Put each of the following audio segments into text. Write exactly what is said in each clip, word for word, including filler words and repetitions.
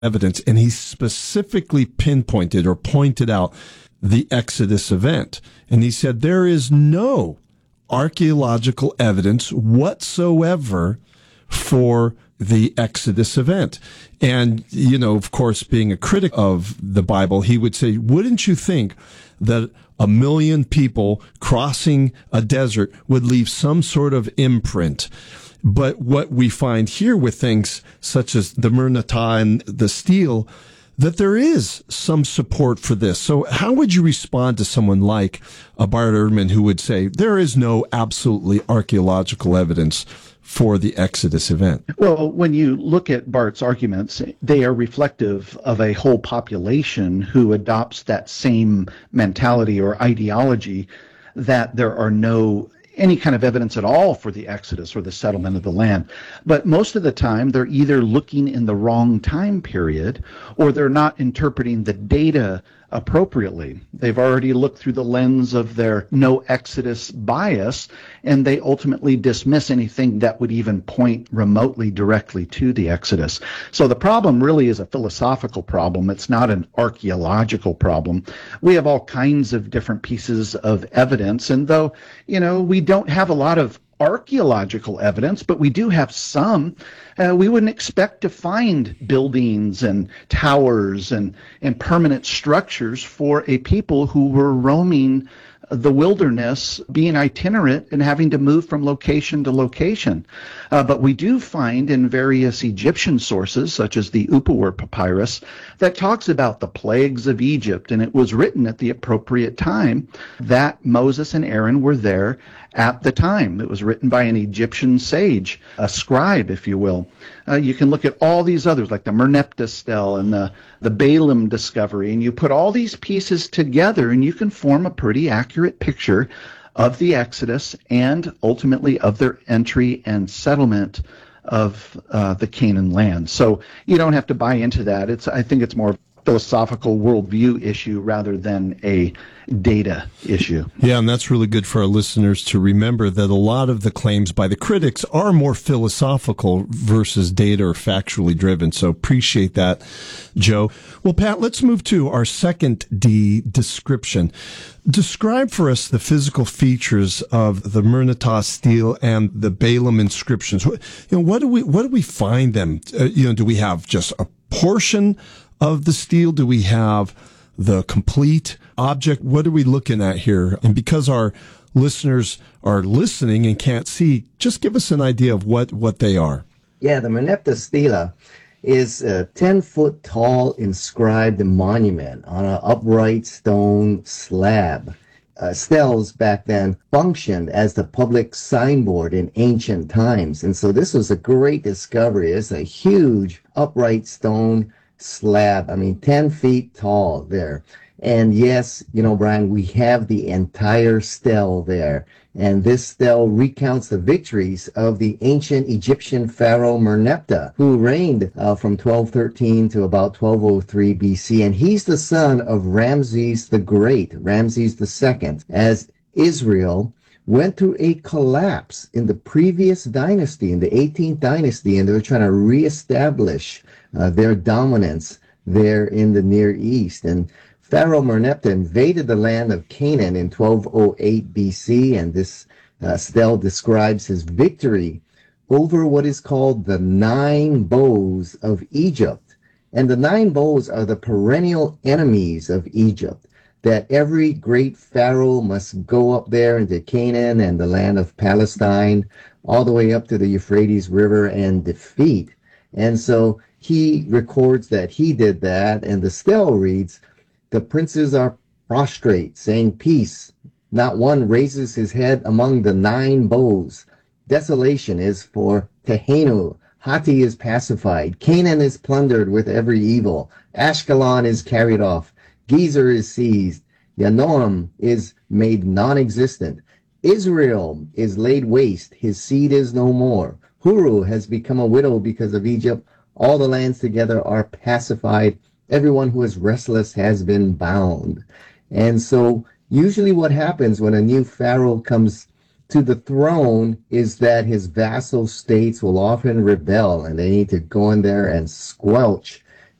evidence, and he specifically pinpointed or pointed out the Exodus event. And he said there is no archaeological evidence whatsoever for the Exodus event. And, you know, of course, being a critic of the Bible, he would say, wouldn't you think that a million people crossing a desert would leave some sort of imprint? But what we find here with things such as the Mernata and the stele, that there is some support for this. So how would you respond to someone like a Bart Ehrman who would say there is no absolutely archaeological evidence for the Exodus event? Well, when you look at Bart's arguments, they are reflective of a whole population who adopts that same mentality or ideology that there are no any kind of evidence at all for the Exodus or the settlement of the land. But most of the time, they're either looking in the wrong time period or they're not interpreting the data appropriately. They've already looked through the lens of their no Exodus bias, and they ultimately dismiss anything that would even point remotely directly to the Exodus. So the problem really is a philosophical problem. It's not an archaeological problem. We have all kinds of different pieces of evidence, and though, you know, we don't have a lot of archaeological evidence, but we do have some. Uh, we wouldn't expect to find buildings and towers and, and permanent structures for a people who were roaming the wilderness, being itinerant and having to move from location to location. Uh, but we do find in various Egyptian sources, such as the Upawar Papyrus, that talks about the plagues of Egypt, and it was written at the appropriate time that Moses and Aaron were there at the time. It was written by an Egyptian sage, a scribe, if you will. Uh, you can look at all these others, like the Merneptah stele and the, the Balaam discovery, and you put all these pieces together, and you can form a pretty accurate picture of the Exodus and ultimately of their entry and settlement of uh, the Canaan land. So you don't have to buy into that. It's I think it's more philosophical worldview issue rather than a data issue. Yeah, and that's really good for our listeners to remember that a lot of the claims by the critics are more philosophical versus data or factually driven. So appreciate that, Joe. Well, Pat, let's move to our second D, description. Describe for us the physical features of the Mernata stele and the Balaam inscriptions. You know, what do we what do we find them? Uh, you know, do we have just a portion of the stele? Do we have the complete object? What are we looking at here? And because our listeners are listening and can't see, just give us an idea of what, what they are. Yeah, the Merneptah stela is a ten-foot tall inscribed monument on an upright stone slab. Uh, steles back then functioned as the public signboard in ancient times. And so this was a great discovery. It's a huge upright stone slab. I mean, ten feet tall there. And yes, you know, Brian, we have the entire stele there. And this stele recounts the victories of the ancient Egyptian pharaoh Merneptah, who reigned uh, from twelve thirteen to about twelve oh three B C. And he's the son of Ramses the Great, Ramses the Second, as Israel went through a collapse in the previous dynasty, in the eighteenth dynasty, and they were trying to reestablish uh, their dominance there in the Near East. And Pharaoh Merneptah invaded the land of Canaan in twelve oh eight B C, and this uh, stele describes his victory over what is called the Nine Bows of Egypt. And the Nine Bows are the perennial enemies of Egypt, that every great pharaoh must go up there into Canaan and the land of Palestine, all the way up to the Euphrates River and defeat. And so he records that he did that, and the stele reads, "The princes are prostrate, saying peace. Not one raises his head among the nine bows. Desolation is for Tehenu. Hatti is pacified. Canaan is plundered with every evil. Ashkelon is carried off. Gezer is seized. Yanoam is made non-existent. Israel is laid waste. His seed is no more. Huru has become a widow because of Egypt. All the lands together are pacified. Everyone who is restless has been bound." And so usually what happens when a new pharaoh comes to the throne is that his vassal states will often rebel, and they need to go in there and squelch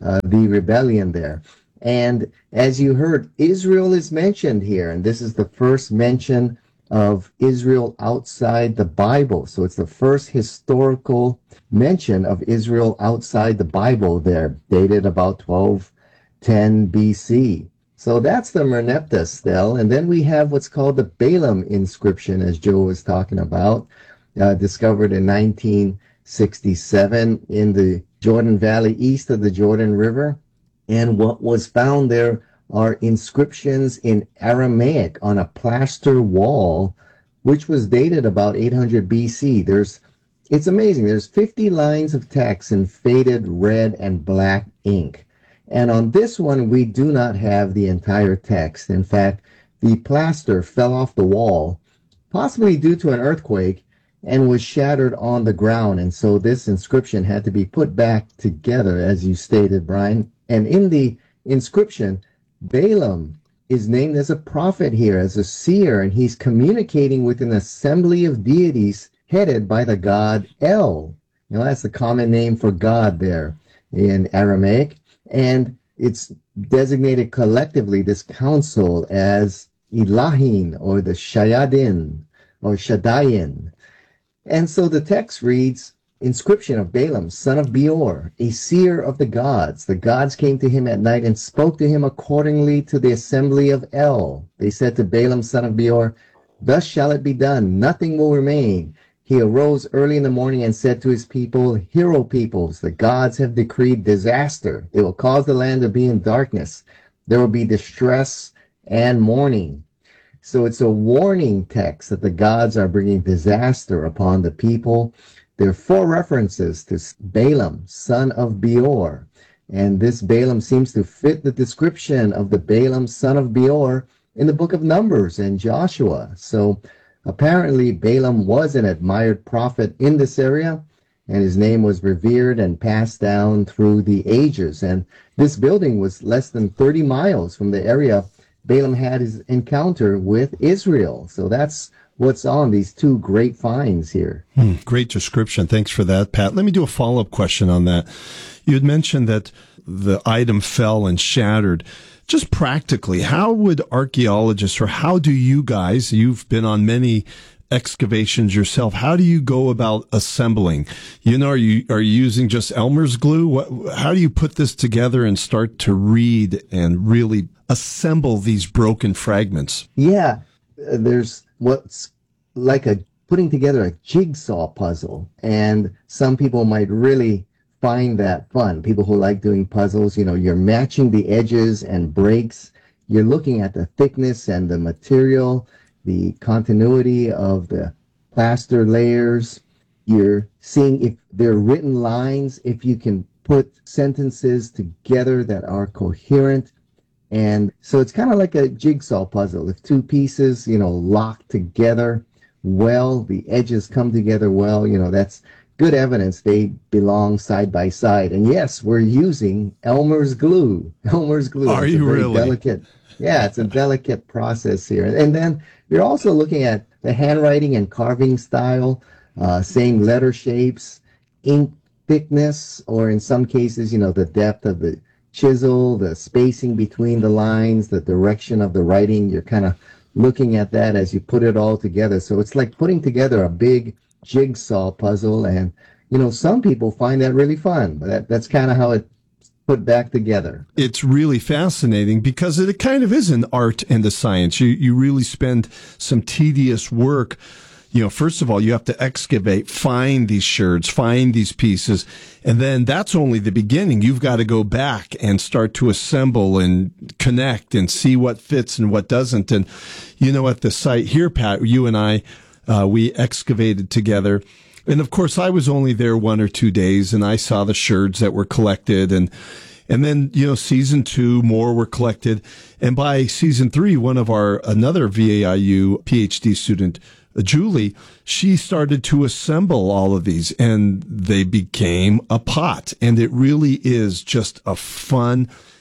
uh, the rebellion there. And as you heard, Israel is mentioned here, and this is the first mention of Israel outside the Bible. So it's the first historical mention of Israel outside the Bible there, dated about twelve ten B C. So that's the Merneptah stele. And then we have what's called the Balaam inscription, as Joe was talking about, uh, discovered in nineteen sixty-seven in the Jordan Valley east of the Jordan River. And what was found there are inscriptions in Aramaic on a plaster wall, which was dated about eight hundred B C. There's, it's amazing. There's fifty lines of text in faded red and black ink. And on this one, we do not have the entire text. In fact, the plaster fell off the wall, possibly due to an earthquake, and was shattered on the ground. And so this inscription had to be put back together, as you stated, Brian. And in the inscription, Balaam is named as a prophet here, as a seer, and he's communicating with an assembly of deities headed by the god El. You know, that's the common name for God there in Aramaic. And it's designated collectively, this council, as Elahin, or the Shayadin, or Shadayin. And so the text reads, inscription of Balaam, son of Beor, a seer of the gods. The gods came to him at night and spoke to him accordingly to the assembly of El. They said to Balaam, son of Beor, thus shall it be done, nothing will remain. He arose early in the morning and said to his people, hear, O peoples, the gods have decreed disaster. They will cause the land to be in darkness. There will be distress and mourning. So it's a warning text that the gods are bringing disaster upon the people. There are four references to Balaam, son of Beor. And this Balaam seems to fit the description of the Balaam, son of Beor, in the book of Numbers and Joshua. So apparently Balaam was an admired prophet in this area, and his name was revered and passed down through the ages. And this building was less than thirty miles from the area Balaam had his encounter with Israel. So that's what's on these two great finds here. Hmm, great description. Thanks for that, Pat. Let me do a follow-up question on that. You had mentioned that the item fell and shattered. Just practically, how would archaeologists, or how do you guys, you've been on many excavations yourself, how do you go about assembling? You know, are you are you using just Elmer's glue? What, how do you put this together and start to read and really assemble these broken fragments? Yeah, uh, there's what's like a putting together a jigsaw puzzle, and some people might really find that fun. People who like doing puzzles, you know, you're matching the edges and breaks. You're looking at the thickness and the material, the continuity of the plaster layers. You're seeing if there are written lines, if you can put sentences together that are coherent. And so it's kind of like a jigsaw puzzle. If two pieces, you know, lock together well, the edges come together well, you know, that's good evidence they belong side by side. And yes, we're using Elmer's glue. Elmer's glue. Are it's you a very really? Delicate, yeah, it's a delicate process here. And then you're also looking at the handwriting and carving style, uh, same letter shapes, ink thickness, or in some cases, you know, the depth of the chisel, the spacing between the lines, the direction of the writing. You're kind of looking at that as you put it all together. So it's like putting together a big jigsaw puzzle, and you know, some people find that really fun, but that, that's kind of how it's put back together. It's really fascinating because it kind of is an art and a science. You you really spend some tedious work. You know, first of all, you have to excavate, find these sherds, find these pieces, and then that's only the beginning. You've got to go back and start to assemble and connect and see what fits and what doesn't. And, you know, at the site here, Pat, you and I, uh, we excavated together. And of course, I was only there one or two days, and I saw the sherds that were collected, and and then, you know, season two, more were collected. And by season three, one of our, another V A I U PhD student, Julie, she started to assemble all of these, and they became a pot. And it really is just a fun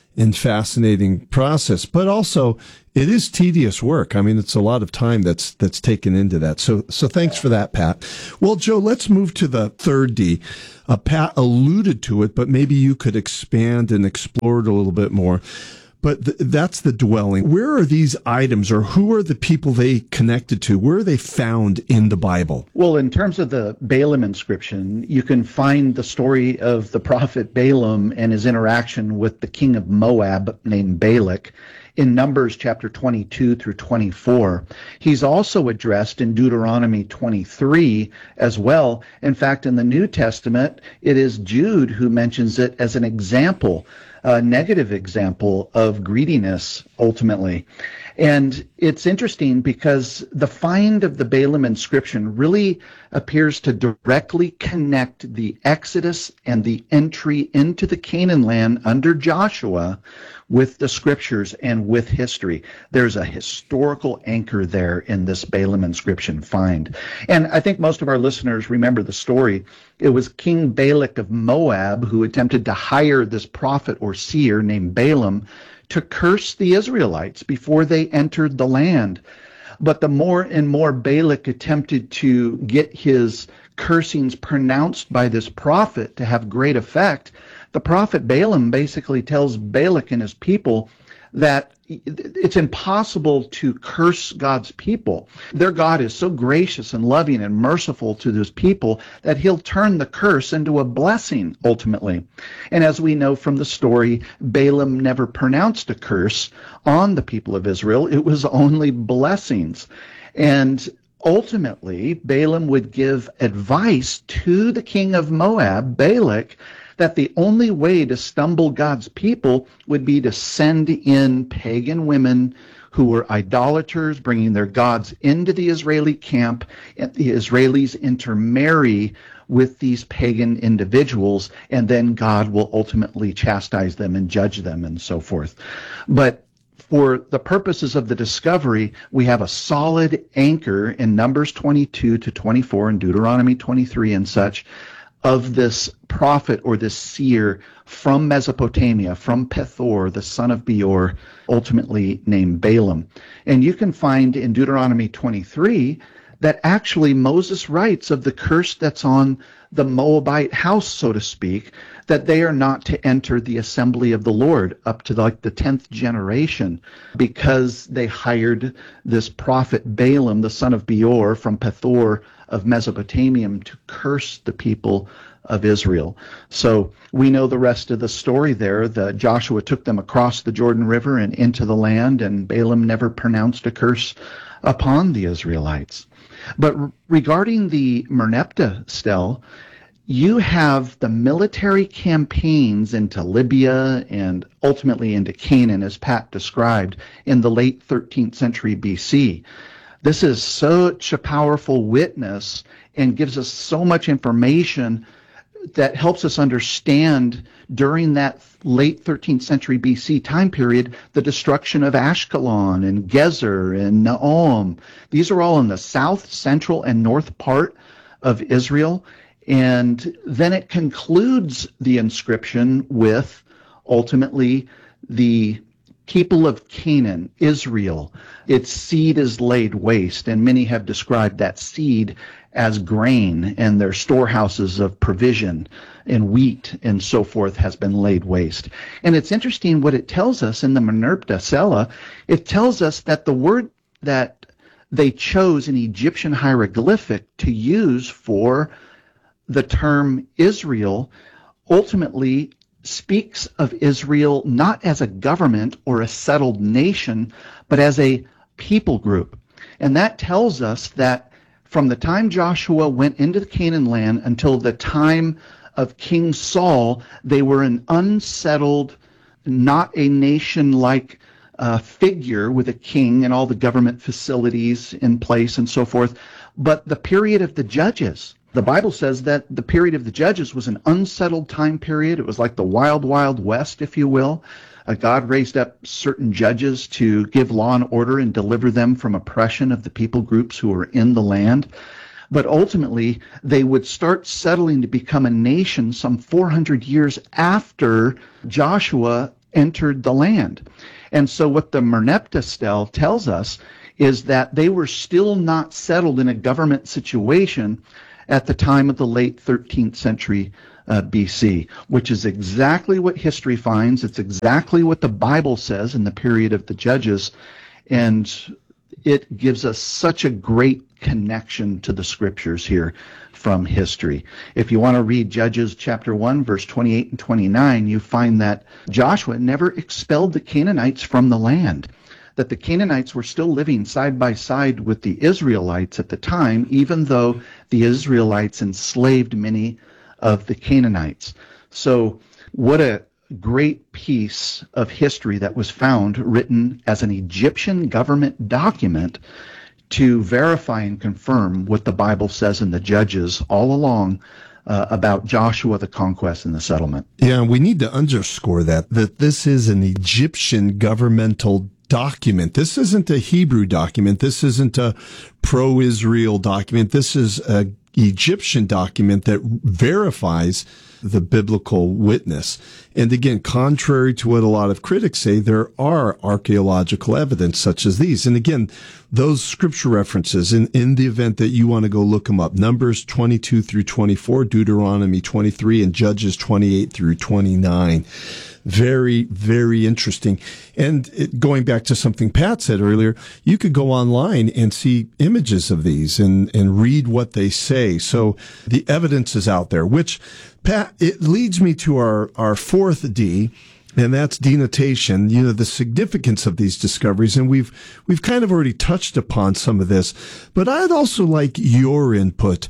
and fascinating process, but also it is tedious work. I mean, it's a lot of time that's that's taken into that. So so thanks for that, Pat. Well, Joe, let's move to the third D. Uh, Pat alluded to it, but maybe you could expand and explore it a little bit more. But th- that's the dwelling. Where are these items, or who are the people they connected to? Where are they found in the Bible? Well, in terms of the Balaam inscription, you can find the story of the prophet Balaam and his interaction with the king of Moab named Balak in Numbers chapter twenty-two through twenty-four. He's also addressed in Deuteronomy twenty-three as well. In fact, in the New Testament, it is Jude who mentions it as an example, a negative example of greediness, ultimately. And it's interesting because the find of the Balaam inscription really appears to directly connect the Exodus and the entry into the Canaan land under Joshua with the scriptures and with history. There's a historical anchor there in this Balaam inscription find. And I think most of our listeners remember the story. It was King Balak of Moab who attempted to hire this prophet or seer named Balaam to curse the Israelites before they entered the land. But the more and more Balak attempted to get his cursings pronounced by this prophet to have great effect, the prophet Balaam basically tells Balak and his people that it's impossible to curse God's people. Their God is so gracious and loving and merciful to those people that he'll turn the curse into a blessing ultimately. And as we know from the story, Balaam never pronounced a curse on the people of Israel. It was only blessings. And ultimately, Balaam would give advice to the king of Moab, Balak, that the only way to stumble God's people would be to send in pagan women who were idolaters, bringing their gods into the Israeli camp, and the Israelis intermarry with these pagan individuals, and then God will ultimately chastise them and judge them and so forth. But for the purposes of the discovery, we have a solid anchor in Numbers twenty-two to twenty-four and Deuteronomy twenty-three and such, of this prophet or this seer from Mesopotamia, from Pethor, the son of Beor, ultimately named Balaam. And you can find in Deuteronomy twenty-three that actually Moses writes of the curse that's on the Moabite house, so to speak, that they are not to enter the assembly of the Lord up to like the tenth generation because they hired this prophet Balaam, the son of Beor, from Pethor of Mesopotamia to curse the people of Israel. So we know the rest of the story there. The Joshua took them across the Jordan River and into the land, and Balaam never pronounced a curse upon the Israelites. But regarding the Merneptah stele, you have the military campaigns into Libya and ultimately into Canaan, as Pat described, in the late thirteenth century B C. This is such a powerful witness and gives us so much information that helps us understand during that late thirteenth century B C time period the destruction of Ashkelon and Gezer and Naom. These are all in the south, central, and north part of Israel. And then it concludes the inscription with ultimately the people of Canaan, Israel. Its seed is laid waste, and many have described that seed as grain, and their storehouses of provision and wheat and so forth has been laid waste. And it's interesting what it tells us in the Merneptah Stele. It tells us that the word that they chose in Egyptian hieroglyphic to use for the term Israel ultimately speaks of Israel not as a government or a settled nation, but as a people group. And that tells us that from the time Joshua went into the Canaan land until the time of King Saul, they were an unsettled, not a nation-like uh, figure with a king and all the government facilities in place and so forth, but the period of the judges. The Bible says that the period of the Judges was an unsettled time period. It was like the wild, wild west, if you will. Uh, God raised up certain judges to give law and order and deliver them from oppression of the people groups who were in the land. But ultimately, they would start settling to become a nation some four hundred years after Joshua entered the land. And so what the Merneptah stele tells us is that they were still not settled in a government situation at the time of the late thirteenth century uh, B C, which is exactly what history finds. It's exactly what the Bible says in the period of the Judges, and it gives us such a great connection to the scriptures here from history. If you want to read Judges chapter one, verse twenty-eight and twenty-nine, you find that Joshua never expelled the Canaanites from the land, that the Canaanites were still living side by side with the Israelites at the time, even though the Israelites enslaved many of the Canaanites. So what a great piece of history that was found written as an Egyptian government document to verify and confirm what the Bible says in the Judges all along uh, about Joshua, the conquest, and the settlement. Yeah, we need to underscore that, that this is an Egyptian governmental document. This isn't a Hebrew document. This isn't a pro-Israel document. This is an Egyptian document that verifies the biblical witness. And again, contrary to what a lot of critics say, there are archaeological evidence such as these. And again, those scripture references, in, in the event that you want to go look them up, Numbers twenty-two through twenty-four, Deuteronomy twenty-three, and Judges twenty-eight through twenty-nine. Very, very interesting. And it, going back to something Pat said earlier, you could go online and see images of these and, and read what they say. So the evidence is out there, which, Pat, it leads me to our, our fourth D, and that's denotation, you know, the significance of these discoveries. And we've, we've kind of already touched upon some of this, but I'd also like your input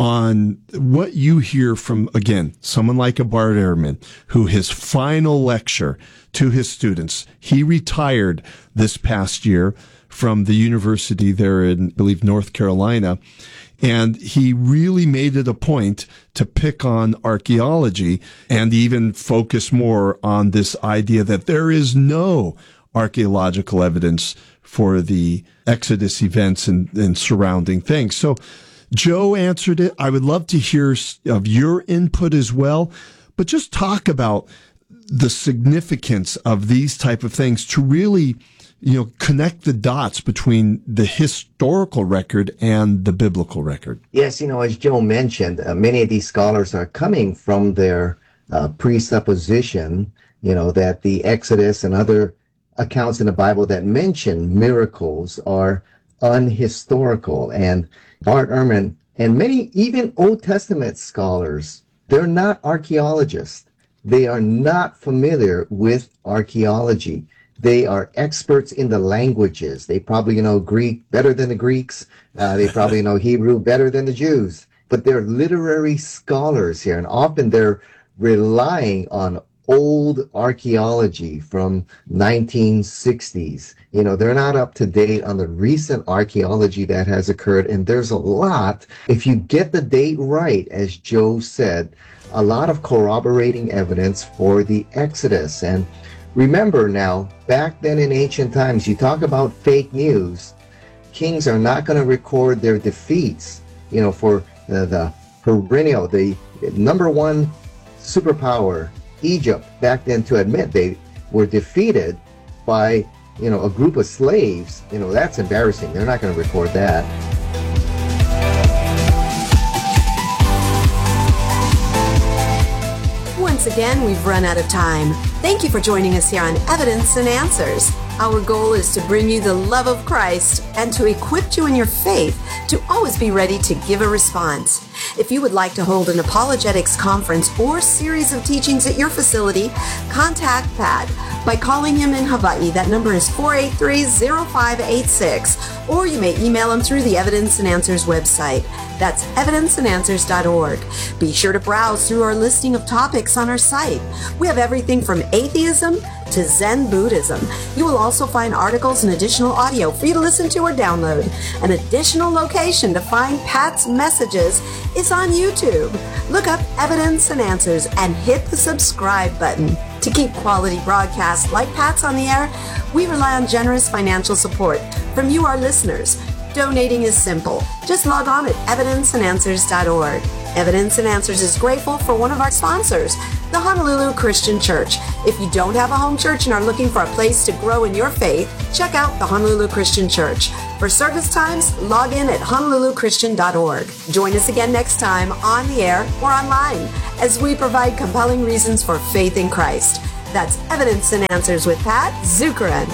on what you hear from, again, someone like a Bart Ehrman, who his final lecture to his students, he retired this past year from the university there in, I believe, North Carolina. And he really made it a point to pick on archaeology and even focus more on this idea that there is no archaeological evidence for the Exodus events and, and surrounding things. So Joe answered it. I would love to hear of your input as well, but just talk about the significance of these type of things to really, you know, connect the dots between the historical record and the biblical record. Yes, you know, as Joe mentioned, uh, many of these scholars are coming from their uh, presupposition, you know, that the Exodus and other accounts in the Bible that mention miracles are unhistorical. And Bart Ehrman and many even Old Testament scholars, they're not archaeologists. They are not familiar with archaeology. They are experts in the languages. They probably know Greek better than the Greeks. Uh, they probably know Hebrew better than the Jews. But they're literary scholars here, and often they're relying on old archaeology from nineteen sixties. You know, they're not up to date on the recent archaeology that has occurred, and there's a lot. If you get the date right, as Joe said, a lot of corroborating evidence for the Exodus. And remember now, back then in ancient times, you talk about fake news. Kings are not going to record their defeats, you know, for the, the perennial, the number one superpower, Egypt, back then, to admit they were defeated by, you know, a group of slaves. You know, that's embarrassing. They're not going to record that. Once again, we've run out of time. Thank you for joining us here on Evidence and Answers. Our goal is to bring you the love of Christ and to equip you in your faith to always be ready to give a response. If you would like to hold an apologetics conference or series of teachings at your facility, contact Pat by calling him in Hawaii. That number is four eight three, zero five eight six, or you may email him through the Evidence and Answers website. That's evidence and answers dot org. Be sure to browse through our listing of topics on our site. We have everything from atheism to Zen Buddhism. You will also find articles and additional audio for you to listen to or download. An additional location to find Pat's messages is on YouTube. Look up Evidence and Answers and hit the subscribe button. To keep quality broadcasts like Pat's on the air, we rely on generous financial support from you, our listeners. Donating is simple. Just log on at evidence and answers dot org. Evidence and Answers is grateful for one of our sponsors, the Honolulu Christian Church. If you don't have a home church and are looking for a place to grow in your faith, check out the Honolulu Christian Church. For service times, log in at honolulu christian dot org. Join us again next time on the air or online as we provide compelling reasons for faith in Christ. That's Evidence and Answers with Pat Zukeran.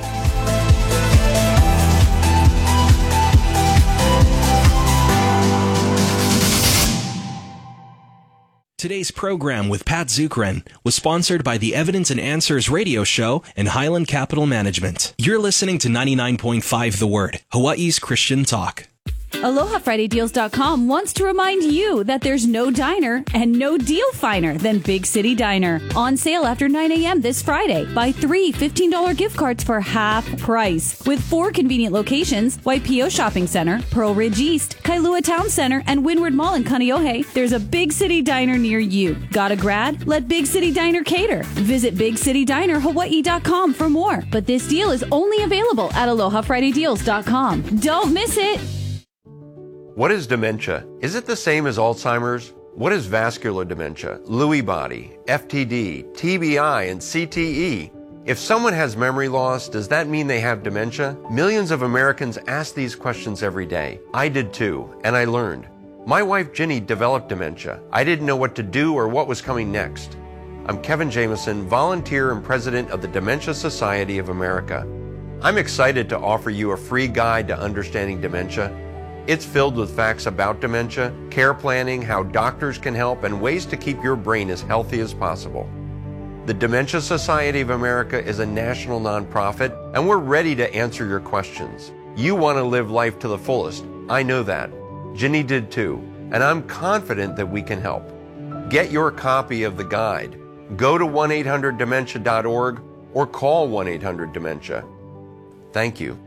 Today's program with Pat Zukeran was sponsored by the Evidence and Answers radio show and Highland Capital Management. You're listening to ninety-nine point five The Word, Hawaii's Christian talk. Aloha Friday Deals dot com wants to remind you that there's no diner and no deal finer than Big City Diner. On sale after nine a.m. this Friday. Buy three fifteen dollars gift cards for half price. With four convenient locations, Waipio Shopping Center, Pearl Ridge East, Kailua Town Center, and Windward Mall in Kaneohe, there's a Big City Diner near you. Got a grad? Let Big City Diner cater. Visit big city diner hawaii dot com for more. But this deal is only available at Aloha Friday Deals dot com. Don't miss it! What is dementia? Is it the same as Alzheimer's? What is vascular dementia, Lewy body, F T D, T B I, and C T E? If someone has memory loss, does that mean they have dementia? Millions of Americans ask these questions every day. I did too, and I learned. My wife Ginny developed dementia. I didn't know what to do or what was coming next. I'm Kevin Jameson, volunteer and president of the Dementia Society of America. I'm excited to offer you a free guide to understanding dementia. It's filled with facts about dementia, care planning, how doctors can help, and ways to keep your brain as healthy as possible. The Dementia Society of America is a national nonprofit, and we're ready to answer your questions. You want to live life to the fullest. I know that. Ginny did too, and I'm confident that we can help. Get your copy of the guide. Go to one eight hundred dementia dot org or call one eight hundred dementia. Thank you.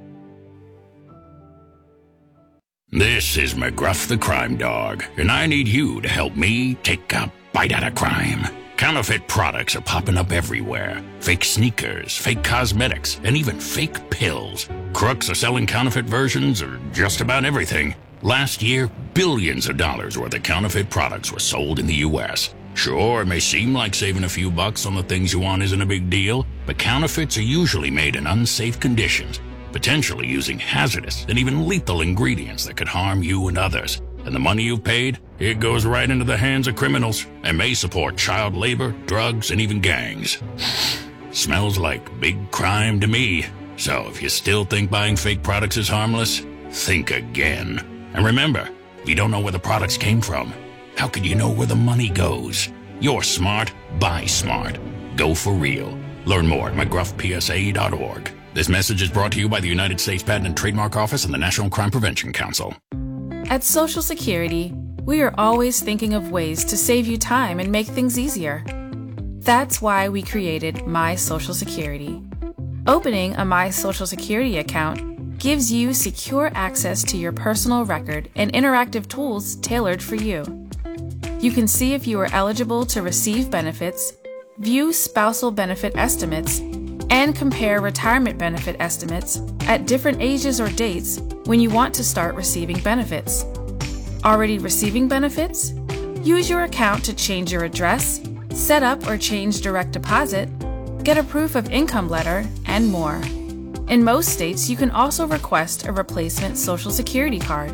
This is McGruff the Crime Dog, and I need you to help me take a bite out of crime. Counterfeit products are popping up everywhere. Fake sneakers, fake cosmetics, and even fake pills. Crooks are selling counterfeit versions of just about everything. Last year, billions of dollars worth of counterfeit products were sold in the U S Sure, it may seem like saving a few bucks on the things you want isn't a big deal, but counterfeits are usually made in unsafe conditions, potentially using hazardous and even lethal ingredients that could harm you and others. And the money you've paid, it goes right into the hands of criminals and may support child labor, drugs, and even gangs. Smells like big crime to me. So if you still think buying fake products is harmless, think again. And remember, if you don't know where the products came from, how could you know where the money goes? You're smart, buy smart. Go for real. Learn more at mcgruff p s a dot org. This message is brought to you by the United States Patent and Trademark Office and the National Crime Prevention Council. At Social Security, we are always thinking of ways to save you time and make things easier. That's why we created My Social Security. Opening a My Social Security account gives you secure access to your personal record and interactive tools tailored for you. You can see if you are eligible to receive benefits, view spousal benefit estimates, and compare retirement benefit estimates at different ages or dates when you want to start receiving benefits. Already receiving benefits? Use your account to change your address, set up or change direct deposit, get a proof of income letter, and more. In most states, you can also request a replacement Social Security card.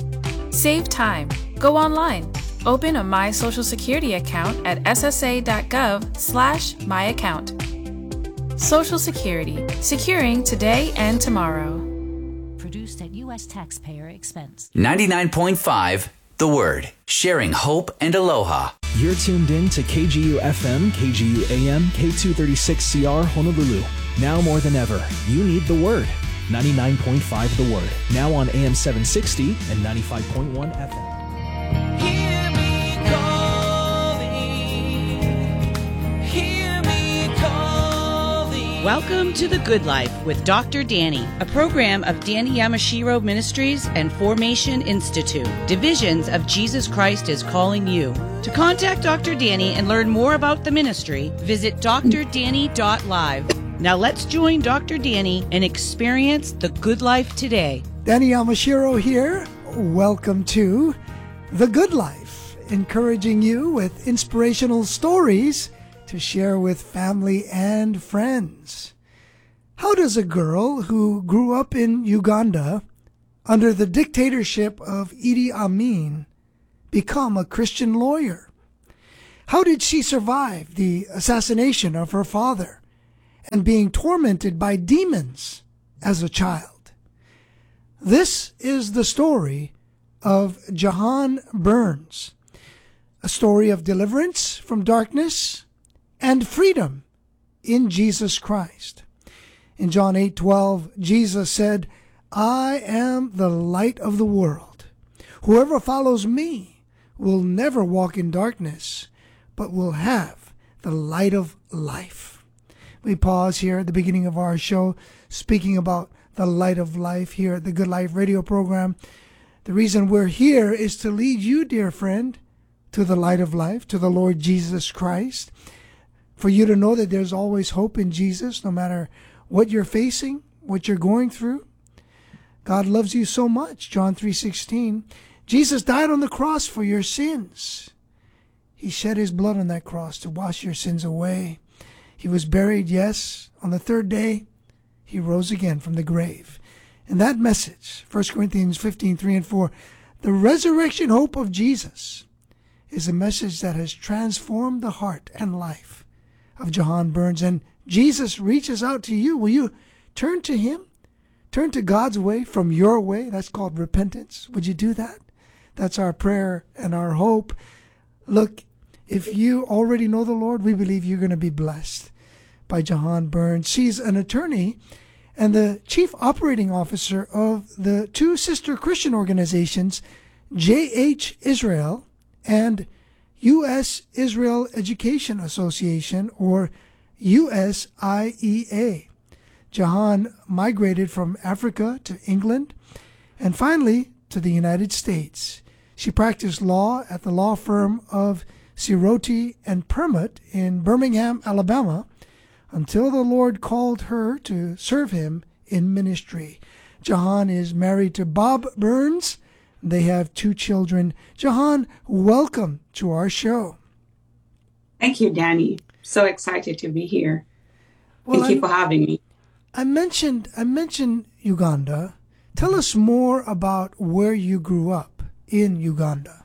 Save time. Go online. Open a My Social Security account at s s a dot gov slash my account. Social Security, securing today and tomorrow. Produced at U S taxpayer expense. ninety-nine point five The Word, sharing hope and aloha. You're tuned in to K G U F M, K G U A M, K two thirty-six C R Honolulu. Now more than ever, you need The Word. ninety-nine point five The Word. Now on A M seven sixty and ninety-five point one F M. Hear me calling. Hear me calling. Welcome to The Good Life with Doctor Danny, a program of Danny Yamashiro Ministries and Formation Institute, divisions of Jesus Christ is Calling You. To contact Doctor Danny and learn more about the ministry, visit d r danny dot live. Now let's join Doctor Danny and experience the good life today. Danny Yamashiro here. Welcome to The Good Life. encouraging you with inspirational stories to share with family and friends. How does a girl who grew up in Uganda under the dictatorship of Idi Amin become a Christian lawyer? How did she survive the assassination of her father and being tormented by demons as a child? This is the story of Jahan Burns, a story of deliverance from darkness and freedom in Jesus Christ. In John eight twelve, Jesus said, "I am the light of the world. Whoever follows me will never walk in darkness, but will have the light of life." We pause here at the beginning of our show, speaking about the light of life here at the Good Life radio program. The reason we're here is to lead you, dear friend, to the light of life, to the Lord Jesus Christ, for you to know that there's always hope in Jesus, no matter what you're facing, what you're going through. God loves you so much, John three sixteen. Jesus died on the cross for your sins. He shed his blood on that cross to wash your sins away. He was buried, yes. On the third day, he rose again from the grave. And that message, First Corinthians fifteen, three and four, the resurrection hope of Jesus, is a message that has transformed the heart and life of Jahan Burns. And Jesus reaches out to you. Will you turn to him? Turn to God's way from your way. That's called repentance. Would you do that? That's our prayer and our hope. Look, if you already know the Lord, we believe you're going to be blessed by Jahan Burns. She's an attorney and the chief operating officer of the two sister Christian organizations, J H Israel and U S Israel Education Association, or U S I E A. Jahan migrated from Africa to England and finally to the United States. She practiced law at the law firm of Siroti and Permut in Birmingham, Alabama, until the Lord called her to serve him in ministry. Jahan is married to Bob Burns. They have two children. Jahan, welcome to our show. Thank you, Danny. So excited to be here. Well, Thank you I'm, for having me. I mentioned I mentioned Uganda. Tell us more about where you grew up in Uganda.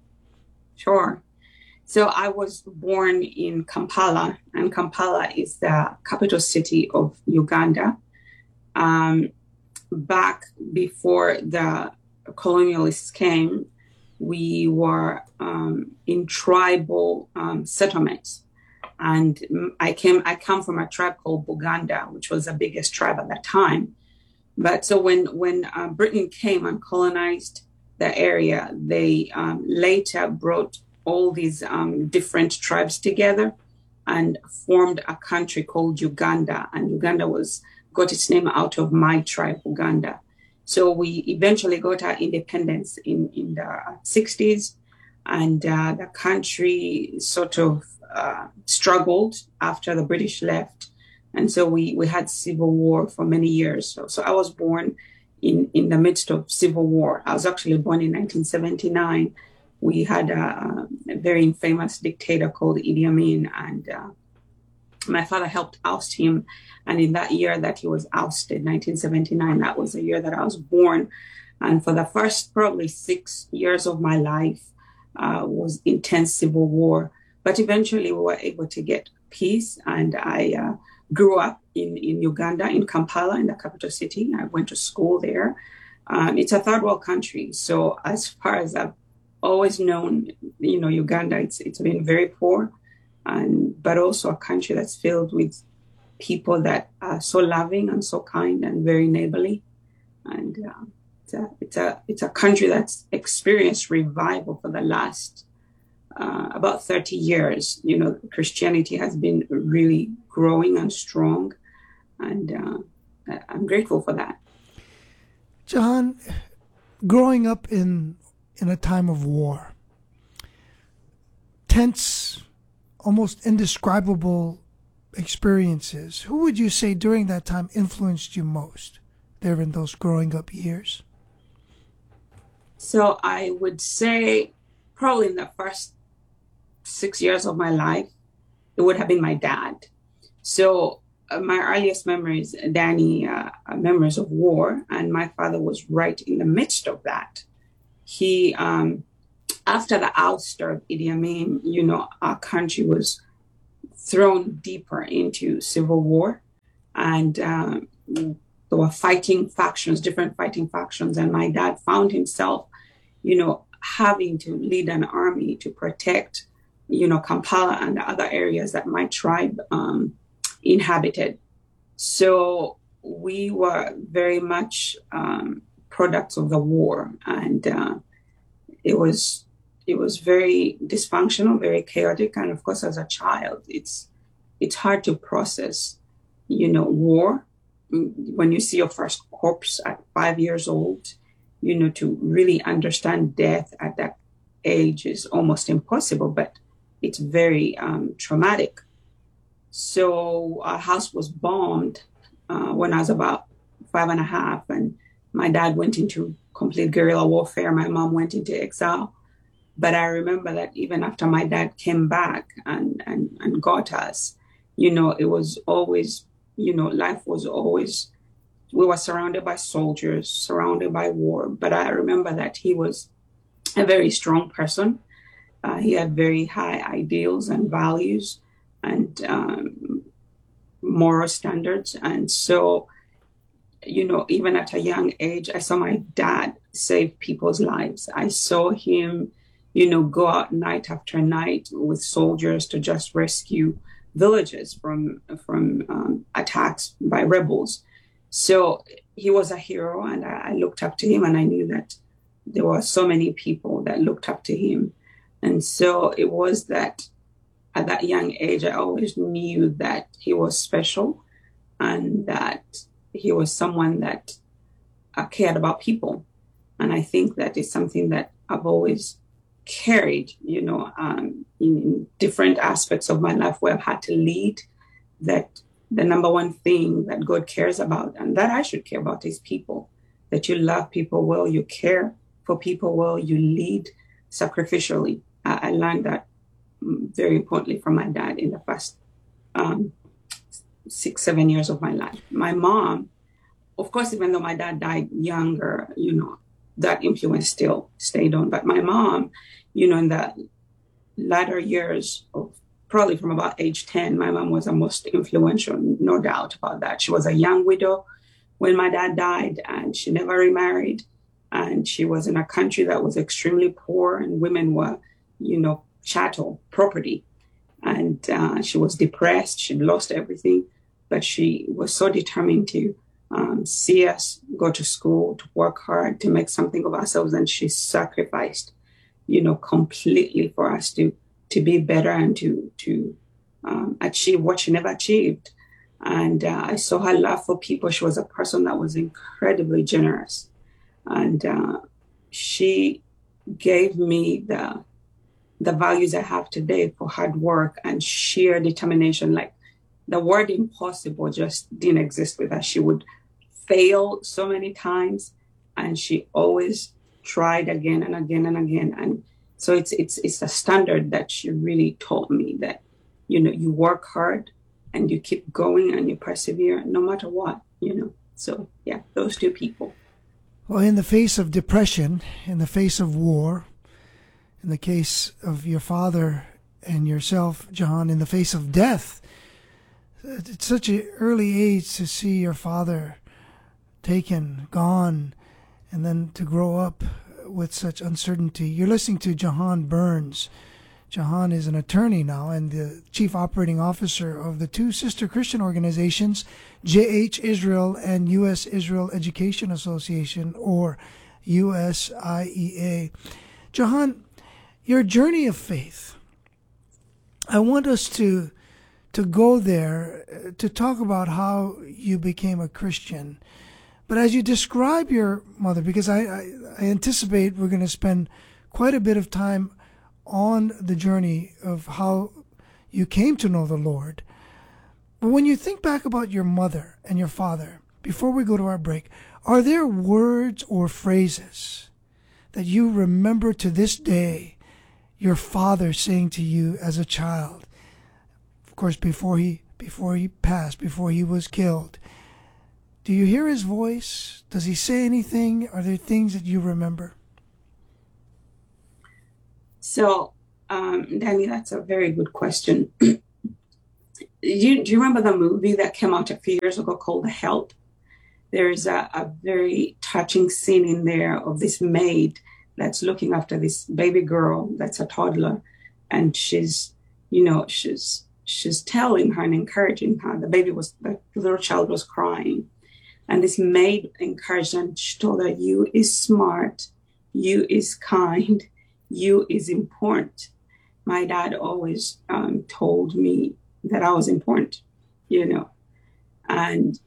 Sure. So I was born in Kampala, and Kampala is the capital city of Uganda. Um, back before the colonialists came, we were um, in tribal um, settlements. And I came, I come from a tribe called Buganda, which was the biggest tribe at that time. But so when, when uh, Britain came and colonized the area, they um, later brought all these um, different tribes together and formed a country called Uganda. And Uganda was got its name out of my tribe, Uganda. So we eventually got our independence in, in the sixties. And uh, the country sort of uh, struggled after the British left. And so we, we had civil war for many years. So, so I was born in, in the midst of civil war. I was actually born in nineteen seventy-nine. We had a, a very infamous dictator called Idi Amin, and uh, my father helped oust him. And in that year that he was ousted, nineteen seventy-nine, that was the year that I was born. And for the first probably six years of my life uh, was intense civil war. But eventually we were able to get peace. And I uh, grew up in, in Uganda, in Kampala, in the capital city. I went to school there. Um, it's a third world country. So as far as I've always known, you know, Uganda, it's it's been very poor, and but also a country that's filled with people that are so loving and so kind and very neighborly. And uh, it's a it's a it's a country that's experienced revival for the last uh, about thirty years. You know, Christianity has been really growing and strong, and uh, I'm grateful for that. Jahan, growing up in in a time of war, tense, almost indescribable experiences, who would you say during that time influenced you most there in those growing up years? So I would say probably in the first six years of my life, it would have been my dad. So uh, my earliest memories, Danny, uh, are memories of war, and my father was right in the midst of that. He, um, after the ouster of Idi Amin, you know, our country was thrown deeper into civil war, and um, there were fighting factions, different fighting factions, and my dad found himself, you know, having to lead an army to protect, you know, Kampala and the other areas that my tribe um, inhabited. So we were very much um, products of the war, and uh, it was it was very dysfunctional, very chaotic, and of course, as a child, it's it's hard to process, you know, war. When you see your first corpse at five years old, you know, to really understand death at that age is almost impossible, but it's very um, traumatic. So our house was bombed uh, when I was about five and a half, and my dad went into complete guerrilla warfare. My mom went into exile. But I remember that even after my dad came back and, and, and got us, you know, it was always, you know, life was always, we were surrounded by soldiers, surrounded by war. But I remember that he was a very strong person. Uh, he had very high ideals and values and um, moral standards. And so, you know, even at a young age, I saw my dad save people's lives. I saw him, you know, go out night after night with soldiers to just rescue villages from from um, attacks by rebels. So he was a hero, and I, I looked up to him, and I knew that there were so many people that looked up to him. And so it was that at that young age, I always knew that he was special and that he was someone that uh, cared about people. And I think that is something that I've always carried, you know, um, in different aspects of my life where I've had to lead, that the number one thing that God cares about and that I should care about is people, that you love people well, you care for people well, you lead sacrificially. I, I learned that very importantly from my dad in the first um, six, seven years of my life. My mom, of course, even though my dad died younger, you know, that influence still stayed on. But my mom, you know, in the latter years of probably from about age ten, my mom was the most influential, no doubt about that. She was a young widow when my dad died, and she never remarried. And she was in a country that was extremely poor, and women were, you know, chattel, property. And uh, she was depressed. She'd lost everything. But she was so determined to um, see us go to school, to work hard, to make something of ourselves. And she sacrificed, you know, completely for us to to be better and to to um, achieve what she never achieved. And uh, I saw her love for people. She was a person that was incredibly generous. And uh, she gave me the the values I have today for hard work and sheer determination. Like the word impossible just didn't exist with her. She would fail so many times, and she always tried again and again and again. And so it's it's it's a standard that she really taught me, that, you know, you work hard and you keep going and you persevere no matter what, you know. So yeah, those two people. Well, in the face of depression, in the face of war, in the case of your father and yourself, John, in the face of death, at such an early age to see your father taken, gone, and then to grow up with such uncertainty. You're listening to Jahan Burns. Jahan is an attorney now and the chief operating officer of the two sister Christian organizations, J H Israel and U S Israel Education Association, or U S I E A. Jahan, your journey of faith, I want us to to go there to talk about how you became a Christian. But as you describe your mother, because I, I, I anticipate we're going to spend quite a bit of time on the journey of how you came to know the Lord. But when you think back about your mother and your father, before we go to our break, are there words or phrases that you remember to this day your father saying to you as a child? Of course, before he before he passed, before he was killed. Do you hear his voice? Does he say anything? Are there things that you remember? So, um, Danny, that's a very good question. do, you, do you remember the movie that came out a few years ago called The Help? There's a, a very touching scene in there of this maid that's looking after this baby girl that's a toddler, and she's, you know, she's she's telling her and encouraging her. The baby was, the little child was crying, and this maid encouraged her, and she told her, "You is smart, you is kind, you is important." My dad always um, told me that I was important, you know, and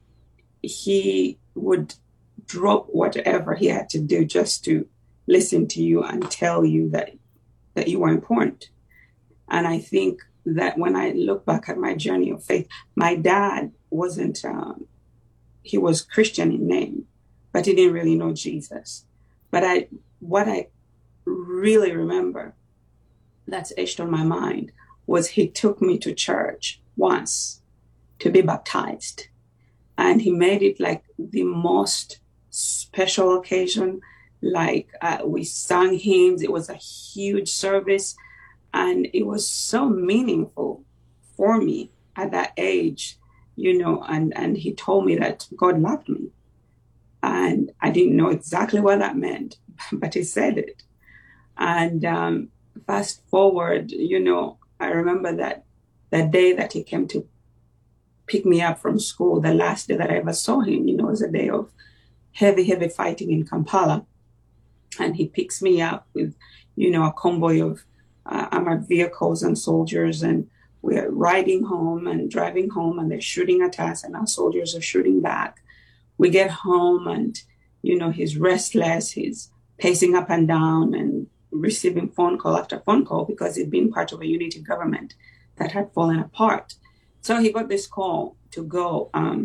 he would drop whatever he had to do just to listen to you and tell you that that you were important. And I think that when I look back at my journey of faith, my dad wasn't, um, he was Christian in name, but he didn't really know Jesus. But I, what I really remember that's etched on my mind was he took me to church once to be baptized. And he made it like the most special occasion. Like uh, we sang hymns. It was a huge service. And it was so meaningful for me at that age, you know, and, and he told me that God loved me. And I didn't know exactly what that meant, but he said it. And um, fast forward, you know, I remember that that day that he came to pick me up from school, the last day that I ever saw him, you know, was a day of heavy, heavy fighting in Kampala. And he picks me up with, you know, a convoy of uh, armored vehicles and soldiers. And we're riding home and driving home, and they're shooting at us, and our soldiers are shooting back. We get home, and, you know, he's restless. He's pacing up and down and receiving phone call after phone call because he'd been part of a unity government that had fallen apart. So he got this call to go um,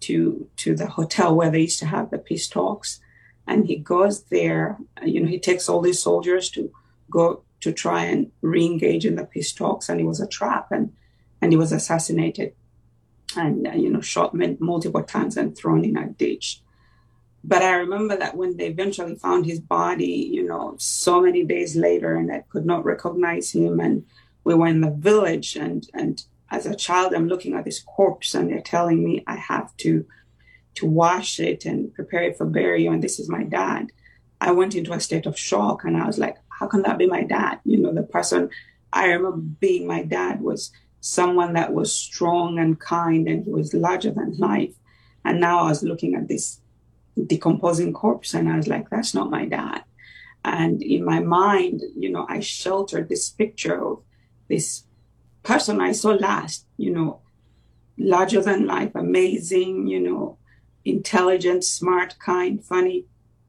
to to the hotel where they used to have the peace talks. And he goes there, you know, he takes all these soldiers to go to try and re-engage in the peace talks. And it was a trap, and, and he was assassinated and, uh, you know, shot multiple times and thrown in a ditch. But I remember that when they eventually found his body, you know, so many days later, and I could not recognize him. And we were in the village, and, and as a child, I'm looking at this corpse, and they're telling me I have to to wash it and prepare it for burial, and this is my dad. I went into a state of shock, and I was like, how can that be my dad? You know, the person I remember being my dad was someone that was strong and kind, and he was larger than life. And now I was looking at this decomposing corpse, and I was like, that's not my dad. And in my mind, you know, I sheltered this picture of this person I saw last, you know, larger than life, amazing, you know, intelligent, smart, kind, funny.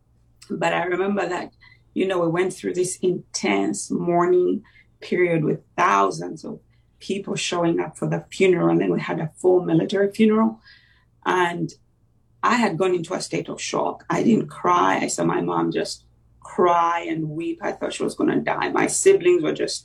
But I remember that, you know, we went through this intense mourning period with thousands of people showing up for the funeral. And then we had a full military funeral. And I had gone into a state of shock. I didn't cry. I saw my mom just cry and weep. I thought she was going to die. My siblings were just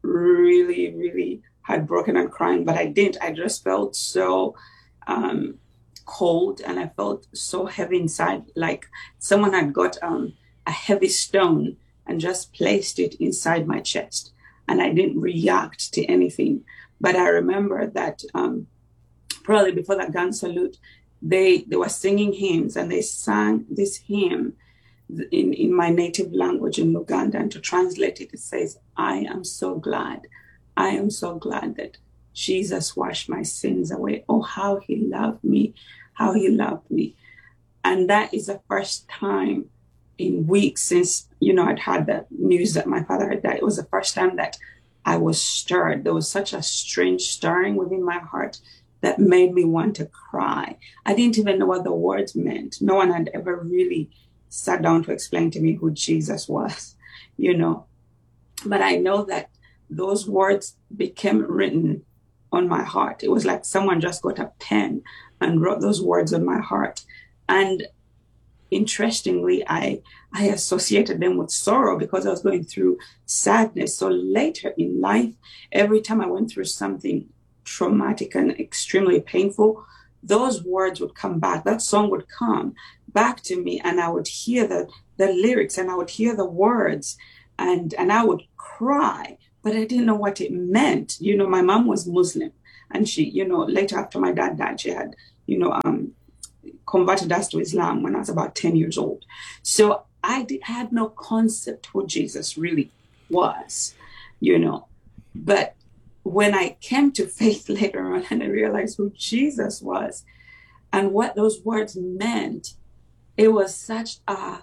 really, really heartbroken and crying, but I didn't. I just felt so um, cold, and I felt so heavy inside, like someone had got um, a heavy stone and just placed it inside my chest, and I didn't react to anything. But I remember that um, probably before the gun salute, they they were singing hymns, and they sang this hymn in, in my native language in Luganda, and to translate it, it says, I am so glad, I am so glad that Jesus washed my sins away. Oh, how he loved me, how he loved me. And that is the first time in weeks since, you know, I'd had the news that my father had died. It was the first time that I was stirred. There was such a strange stirring within my heart that made me want to cry. I didn't even know what the words meant. No one had ever really sat down to explain to me who Jesus was, you know. But I know that those words became written on my heart. It was like someone just got a pen and wrote those words on my heart. And interestingly, I I associated them with sorrow because I was going through sadness. So later in life, every time I went through something traumatic and extremely painful, those words would come back. That song would come back to me, and I would hear the, the lyrics, and I would hear the words, and, and I would cry, but I didn't know what it meant. You know, my mom was Muslim, and she, you know, later after my dad died, she had, you know, um, converted us to Islam when I was about ten years old. So I did, had no concept who Jesus really was, you know. But when I came to faith later on and I realized who Jesus was and what those words meant, it was such a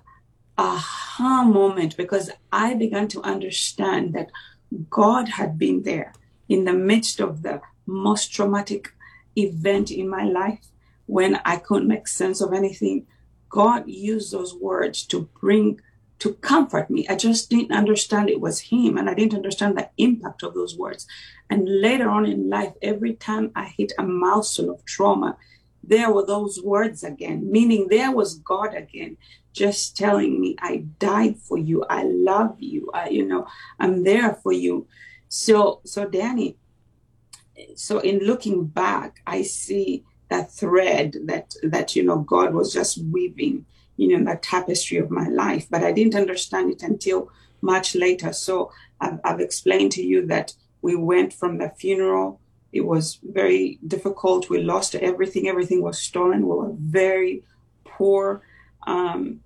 aha moment, because I began to understand that God had been there in the midst of the most traumatic event in my life when I couldn't make sense of anything. God used those words to bring, to comfort me. I just didn't understand it was him, and I didn't understand the impact of those words. And later on in life, every time I hit a milestone of trauma, there were those words again, meaning there was God again, just telling me, I died for you. I love you. I, you know, I'm there for you. So, so Danny, so in looking back, I see that thread that, that, you know, God was just weaving, you know, the tapestry of my life, but I didn't understand it until much later. So I've, I've explained to you that we went from the funeral. It was very difficult. We lost everything. Everything was stolen. We were very poor. Um,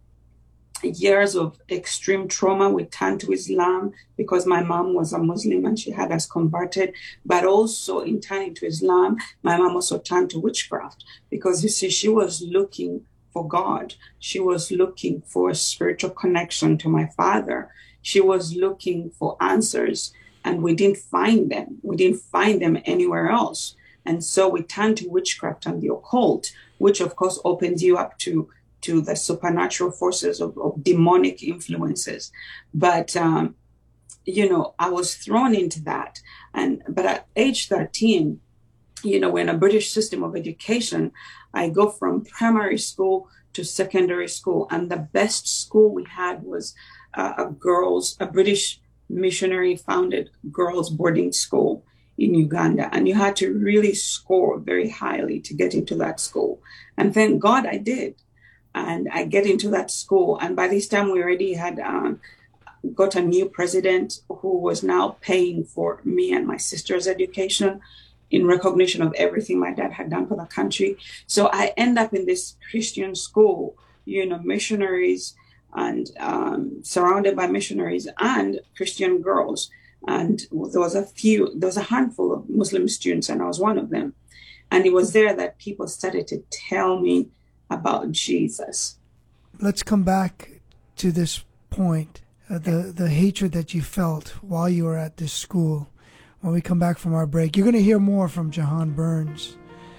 years of extreme trauma. We turned to Islam because my mom was a Muslim and she had us converted. But also in turning to Islam, my mom also turned to witchcraft because, you see, she was looking for God. She was looking for a spiritual connection to my father. She was looking for answers, and we didn't find them. We didn't find them anywhere else. And so we turned to witchcraft and the occult, which of course opens you up to to the supernatural forces of, of demonic influences. But, um, you know, I was thrown into that. And but at age thirteen, you know, in a British system of education, I go from primary school to secondary school. And the best school we had was uh, a girls, a British missionary founded girls boarding school in Uganda. And you had to really score very highly to get into that school. And thank God I did. And I get into that school. And by this time, we already had um, got a new president who was now paying for me and my sister's education in recognition of everything my dad had done for the country. So I end up in this Christian school, you know, missionaries and um, surrounded by missionaries and Christian girls. And there was a few, there was a handful of Muslim students, and I was one of them. And it was there that people started to tell me about Jesus. Let's come back to this point, uh, the, the hatred that you felt while you were at this school. When we come back from our break, you're going to hear more from Jahan Burns.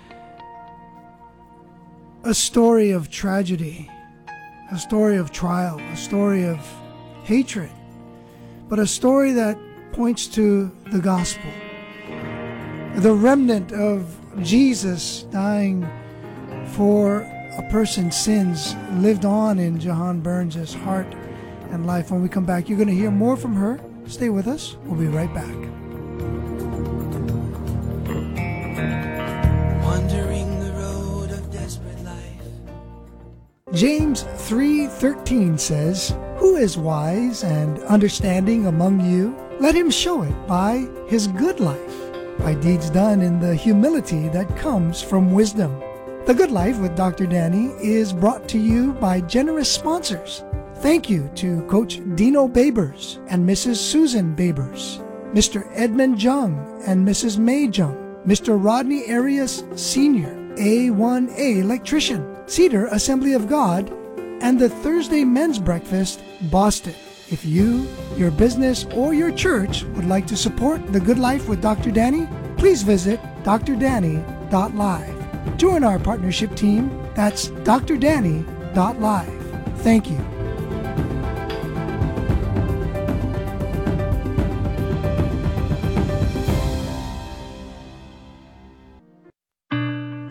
A story of tragedy, a story of trial, a story of hatred, but a story that points to the gospel. The remnant of Jesus dying for a person's sins lived on in Jahan Burns' heart and life. When we come back, you're going to hear more from her. Stay with us. We'll be right back. Wandering the road of desperate life. James three thirteen says, "Who is wise and understanding among you? Let him show it by his good life, by deeds done in the humility that comes from wisdom." The Good Life with Doctor Danny is brought to you by generous sponsors. Thank you to Coach Dino Babers and Missus Susan Babers, Mister Edmund Jung and Missus May Jung, Mister Rodney Arias Senior, A one A Electrician, Cedar Assembly of God, and the Thursday Men's Breakfast, Boston. If you, your business, or your church would like to support The Good Life with Doctor Danny, please visit d r danny dot live. Join our partnership team. That's d r danny dot live. Thank you.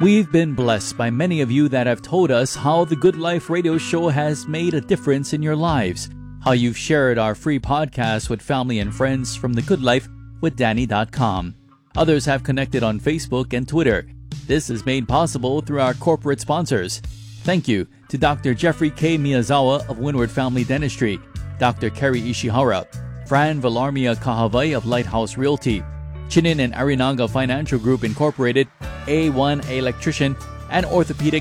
We've been blessed by many of you that have told us how the Good Life radio show has made a difference in your lives, how you've shared our free podcast with family and friends from the good life with danny dot com. Others have connected on Facebook and Twitter. This is made possible through our corporate sponsors. Thank you to Doctor Jeffrey K. Miyazawa of Windward Family Dentistry, Doctor Kerry Ishihara, Fran Villarmia Kahavai of Lighthouse Realty, Chinin and Arinaga Financial Group Incorporated, A one Electrician, and Orthopedic